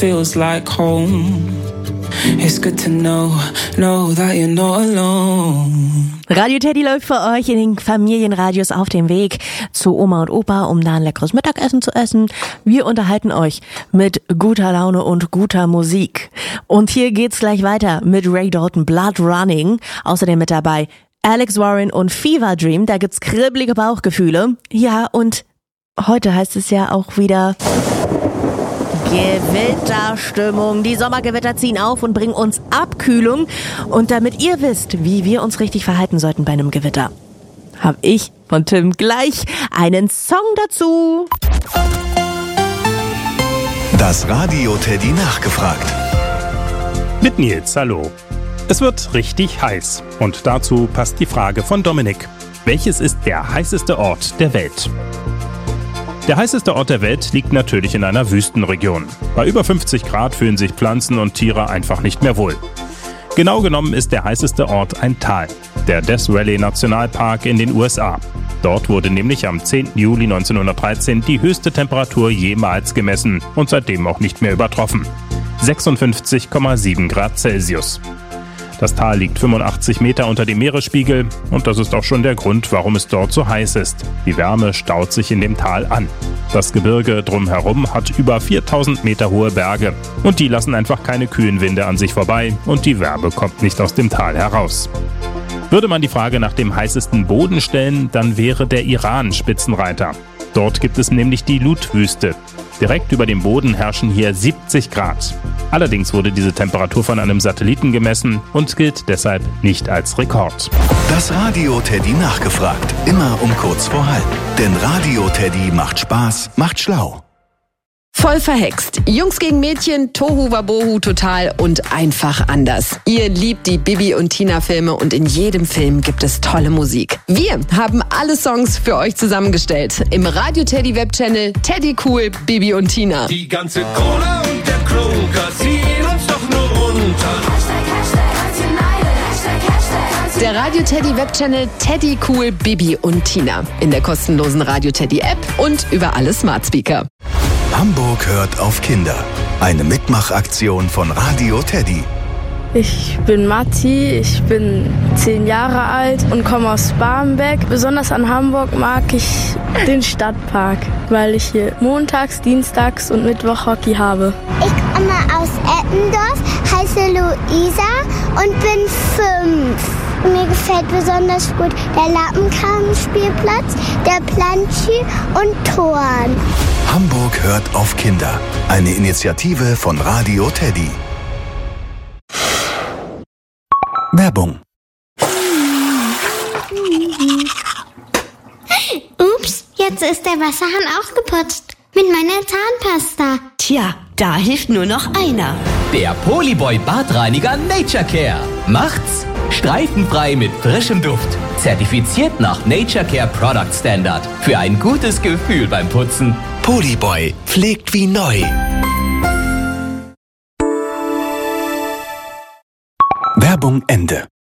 feels like home. It's good to know that you're not alone. Radio Teddy läuft für euch in den Familienradios auf dem Weg zu Oma und Opa, um da ein leckeres Mittagessen zu essen. Wir unterhalten euch mit guter Laune und guter Musik. Und hier geht's gleich weiter mit Ray Dalton, Blood Running. Außerdem mit dabei Alex Warren und Fever Dream. Da gibt's kribbelige Bauchgefühle. Ja, und heute heißt es ja auch wieder Gewitterstimmung. Die Sommergewitter ziehen auf und bringen uns Abkühlung. Und damit ihr wisst, wie wir uns richtig verhalten sollten bei einem Gewitter, habe ich von Tim gleich einen Song dazu. Das Radio Teddy nachgefragt. Mit Nils, hallo. Es wird richtig heiß. Und dazu passt die Frage von Dominik. Welches ist der heißeste Ort der Welt? Der heißeste Ort der Welt liegt natürlich in einer Wüstenregion. Bei über 50 Grad fühlen sich Pflanzen und Tiere einfach nicht mehr wohl. Genau genommen ist der heißeste Ort ein Tal, der Death Valley Nationalpark in den USA. Dort wurde nämlich am 10. Juli 1913 die höchste Temperatur jemals gemessen und seitdem auch nicht mehr übertroffen. 56,7 Grad Celsius. Das Tal liegt 85 Meter unter dem Meeresspiegel und das ist auch schon der Grund, warum es dort so heiß ist. Die Wärme staut sich in dem Tal an. Das Gebirge drumherum hat über 4000 Meter hohe Berge und die lassen einfach keine kühlen Winde an sich vorbei und die Wärme kommt nicht aus dem Tal heraus. Würde man die Frage nach dem heißesten Boden stellen, dann wäre der Iran Spitzenreiter. Dort gibt es nämlich die Lut-Wüste. Direkt über dem Boden herrschen hier 70 Grad. Allerdings wurde diese Temperatur von einem Satelliten gemessen und gilt deshalb nicht als Rekord. Das Radio Teddy nachgefragt. Immer um kurz vor halb. Denn Radio Teddy macht Spaß, macht schlau. Voll verhext. Jungs gegen Mädchen, Tohu Wabohu total und einfach anders. Ihr liebt die Bibi und Tina Filme und in jedem Film gibt es tolle Musik. Wir haben alle Songs für euch zusammengestellt. Im Radio Teddy Webchannel Teddy Cool, Bibi und Tina. Die ganze Cola und der Klunker ziehen uns doch nur runter. Der Radio Teddy Webchannel Teddy Cool, Bibi und Tina. In der kostenlosen Radio Teddy App und über alle Smart Speaker. Hamburg hört auf Kinder. Eine Mitmachaktion von Radio Teddy. Ich bin Matti, ich bin 10 Jahre alt und komme aus Barmbek. Besonders an Hamburg mag ich den Stadtpark, weil ich hier montags, dienstags und Mittwoch Hockey habe. Ich komme aus Eppendorf, heiße Luisa und bin 5. Mir gefällt besonders gut der Lappenkammerspielplatz, der Planschü und Toren. Hamburg hört auf Kinder. Eine Initiative von Radio Teddy. Werbung. Ups, jetzt ist der Wasserhahn ausgeputzt. Mit meiner Zahnpasta. Tja, da hilft nur noch einer. Der Polyboy Badreiniger Nature Care. Macht's streifenfrei mit frischem Duft. Zertifiziert nach Nature Care Product Standard. Für ein gutes Gefühl beim Putzen. Polyboy pflegt wie neu. Werbung Ende.